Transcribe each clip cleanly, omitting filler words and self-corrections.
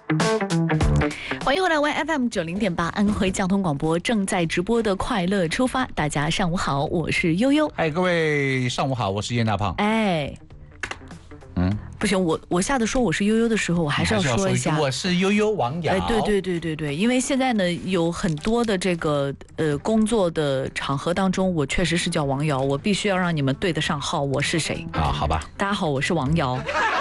欢迎回来 YFM90.8 安徽交通广播正在直播的快乐出发，大家上午好，我是悠悠。 各位上午好，我是叶大胖。 不行，我下次说我是悠悠的时候，我还是要说一下， 我是悠悠王瑶。 对，因为现在呢有很多的这个工作的场合当中，我确实是叫王瑶，我必须要让你们对得上号，我是谁啊？好吧， 大家好，我是王瑶。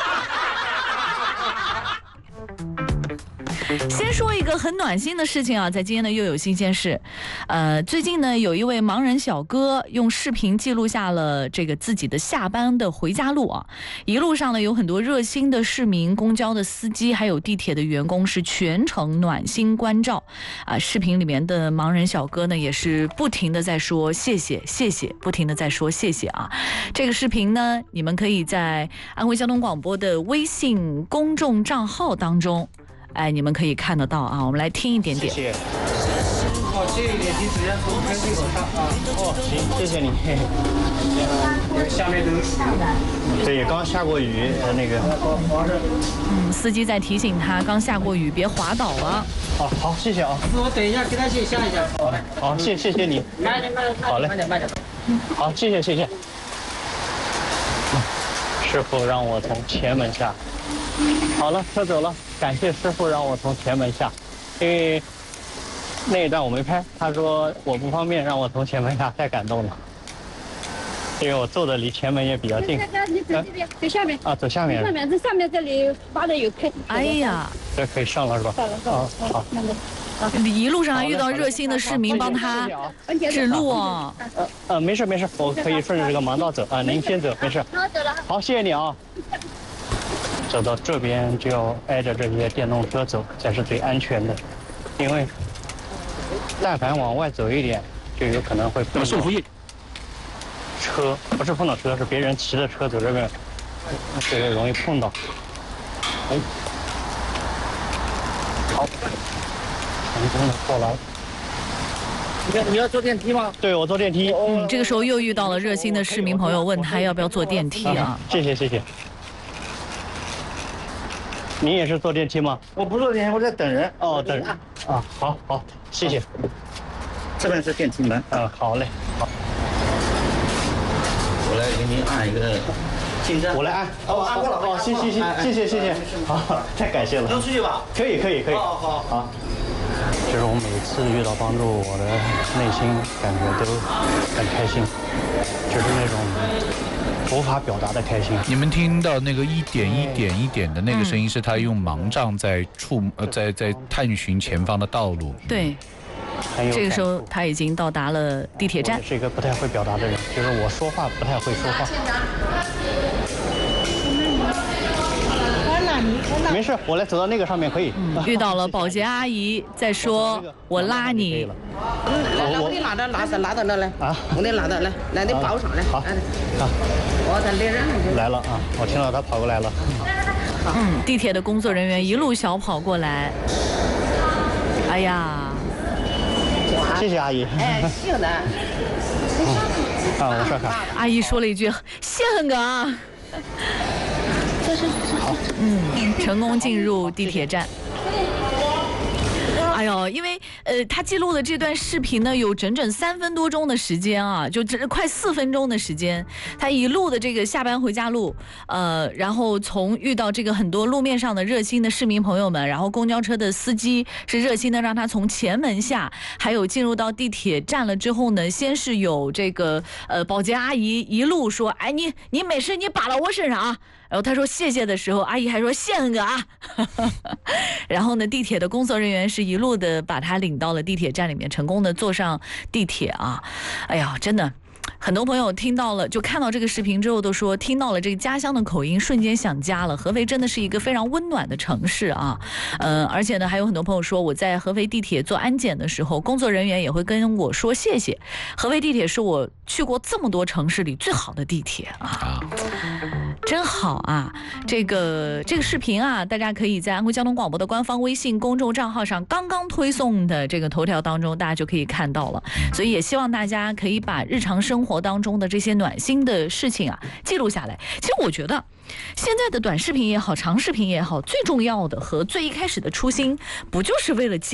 先说一个很暖心的事情啊，在今天的又有新鲜事，最近呢，有一位盲人小哥用视频记录下了这个自己的下班的回家路啊，一路上呢有很多热心的市民、公交的司机，还有地铁的员工是全程暖心关照啊。视频里面的盲人小哥呢，也是不停的在说谢谢谢谢，不停的在说谢谢啊。这个视频呢，你们可以在安徽交通广播的微信公众账号当中。你们可以看得到啊，我们来听一点点。 谢谢。好，借一点地时间从开会口上啊。行，谢谢你。下面都是对，刚下过雨，那个。 司机在提醒他，刚下过雨，别滑倒了。 好，谢谢啊。 我等一下给他去下一下。 好，谢谢你。 慢点。 好嘞， 慢点。 好，谢谢。师傅让我从前门下。好了，车走了。感谢师傅让我从前门下，因为那一段我没拍，他说我不方便让我从前门下，太感动了。因为我坐的离前门也比较近。 你走这边，走下面。 走下面。 这上面这里挖的有坑。 哎呀， 这可以上了是吧？ 上了。好。 一路上还遇到热心的市民帮他指路哦。 没事，我可以顺着这个盲道走啊，您先走，没事。 好，走了。 好，谢谢你啊。走到这边就要挨着这些电动车走，才是最安全的。因为但凡往外走一点，就有可能会碰到车，不是碰到车，是别人骑的车走这边，这个容易碰到。好，成功的过来。 你要坐电梯吗？ 对，我坐电梯。 这个时候又遇到了热心的市民朋友，问他要不要坐电梯啊？ 谢谢。您也是坐电梯吗？ 我不坐电梯，我在等人。 等人啊，好，谢谢。 这边是电梯门。 好嘞，好。 我来给您按一个进站。 我来按。 按过了。 谢谢。好，太感谢了。 能出去吧？ 可以。 好。 就是我每次遇到帮助，我的内心感觉都很开心，就是那种无法表达的开心。 你们听到那个一点的那个声音，是他用盲杖在在探寻前方的道路。 对，这个时候他已经到达了地铁站。 我是一个不太会表达的人，就是我说话不太会说话。没事，我来走到那个上面可以。 遇到了保洁阿姨在说：“我拉你。” 来，我给你拿到那来啊！我给你拿到来，你抱上来。 好。 我在领人。 来了啊！我听到他跑过来了。 地铁的工作人员一路小跑过来。哎呀！ 谢谢阿姨。 行的。 我说看。 阿姨说了一句：“谢很个啊。”成功进入地铁站。哎呦，因为他记录的这段视频呢，有整整3分多钟的时间啊，就快4分钟的时间。他一路的这个下班回家路，然后从遇到这个很多路面上的热心的市民朋友们，然后公交车的司机是热心的让他从前门下，还有进入到地铁站了之后呢，先是有这个保洁阿姨一路说，哎你没事你扒到我身上啊。然后他说谢谢的时候，阿姨还说谢恩哥啊。然后呢，地铁的工作人员是一路的把他领到了地铁站里面，成功的坐上地铁啊。哎呀，真的。很多朋友听到了，就看到这个视频之后都说，听到了这个家乡的口音，瞬间想家了。合肥真的是一个非常温暖的城市啊，而且呢，还有很多朋友说，我在合肥地铁做安检的时候，工作人员也会跟我说谢谢。合肥地铁是我去过这么多城市里最好的地铁啊。 真好啊！这个视频啊，大家可以在安徽交通广播的官方微信公众账号上刚刚推送的这个头条当中，大家就可以看到了。所以也希望大家可以把日常生活当中的这些暖心的事情啊记录下来。其实我觉得现在的短视频也好，长视频也好，最重要的和最一开始的初心，不就是为了记